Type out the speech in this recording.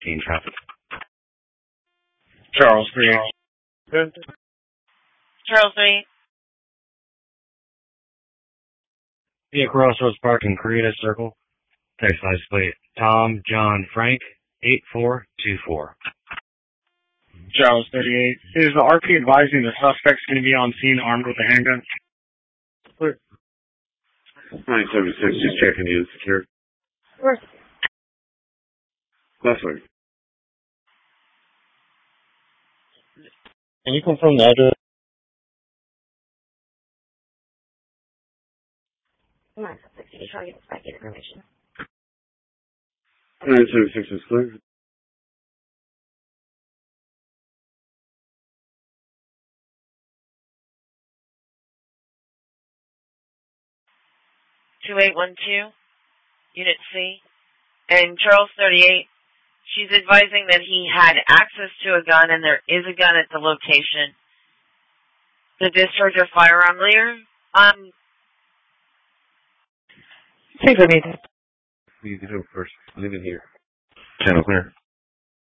15 traffic. Charles 3. Good. Charles 3. Via Crossroads Park in Korea Circle. Text license plate Tom John Frank 8424. Charles 38. Is the RP advising the suspect's going to be on scene armed with a handgun? Clear. 976, just checking you secure. Where? Last way. Can you confirm the address? Come on, 60 to try to get this back information. 976 is clear. Unit C. And Charles 38, she's advising that he had access to a gun and there is a gun at the location. The discharge of firearm later. Think I need to. You can do it first. Leave it here. Channel clear.